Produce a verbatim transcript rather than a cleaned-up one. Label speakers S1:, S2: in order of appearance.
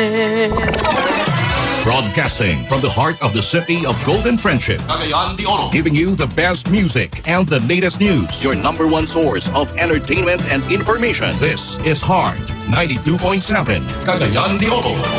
S1: Broadcasting from the heart of the city of Golden Friendship, Cagayan de Oro, giving you the best music and the latest news. Your number one source of entertainment and information. This is Heart ninety-two point seven, Cagayan de Oro.